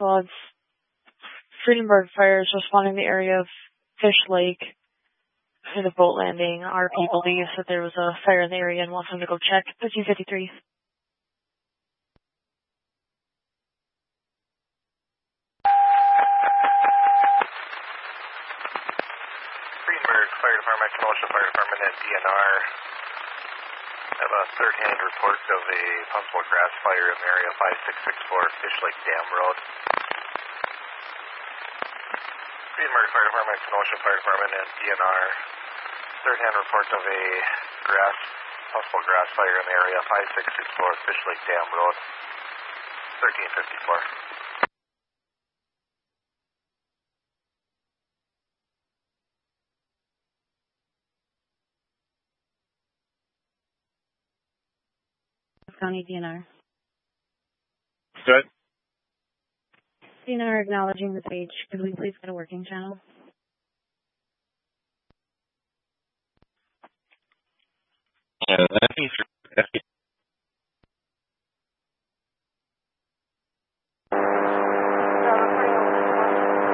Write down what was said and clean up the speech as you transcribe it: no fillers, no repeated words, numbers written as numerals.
Well, it's Friedenberg Fire is responding to the area of Fish Lake for the boat landing. RP believes that there was a fire in the area and wants them to go check. 1353. Friedenberg Fire Department, Kenosha Fire Department, and DNR have a third-hand report of a possible grass fire in the area 5664 Fish Lake Dam Road. Friedenberg Fire Department, Kenosha Fire Department, and DNR. Third-hand report of a possible grass fire in the area 5664 Fish Lake Dam Road. 1354. County DNR. Good. DNR acknowledging the page. Could we please get a working channel? Let me